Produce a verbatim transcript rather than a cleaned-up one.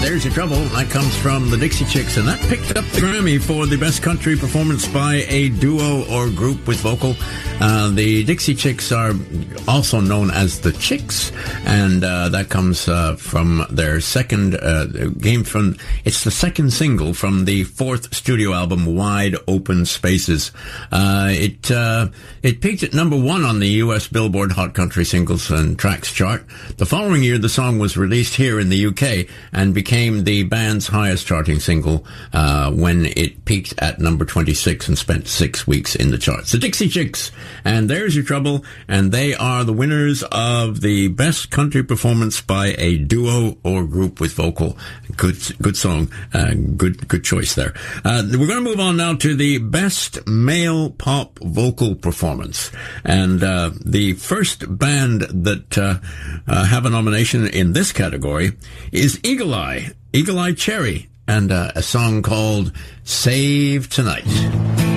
There's Your Trouble. That comes from the Dixie Chicks, and that picked up the Grammy for the best country performance by a duo or group with vocal. Uh, the Dixie Chicks are also known as the Chicks, and uh, that comes uh, from their second uh, game from, it's the second single from the fourth studio album, Wide Open Spaces. Uh, it, uh, it peaked at number one on the U S Billboard Hot Country Singles and Tracks chart. The following year, the song was released here in the U K and became the band's highest charting single uh, when it peaked at number twenty-six and spent six weeks in the charts. The Dixie Chicks, and There's Your Trouble, and they are the winners of the best country performance by a duo or group with vocal. Good, good song. Uh, good, good choice there. Uh, we're going to move on now to the best male pop vocal performance, and uh, the first band that uh, uh, have a nomination in this category is Eagle Eye, Eagle Eye Cherry, and uh, a song called Save Tonight.